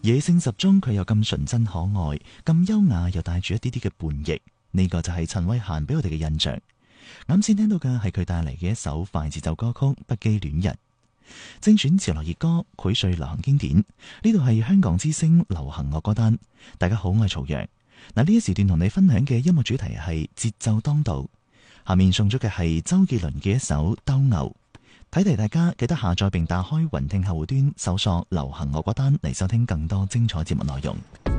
野性十足，佢又咁純真可愛，咁優雅又帶住一啲啲嘅叛逆，呢個就係陳慧嫻俾我哋嘅印象。啱先聽到嘅係佢帶嚟嘅一首快節奏歌曲《不羈戀人》，精選潮流熱歌，膾萃流行經典。呢度係香港之聲流行樂歌單，大家好，我係曹陽。嗱，呢一時段同你分享嘅音樂主題係節奏當道。下面送咗嘅係周杰倫嘅一首《鬥牛》。提提大家記得下載並打開雲聽客戶端，搜索流行樂歌單嚟收聽更多精彩節目內容。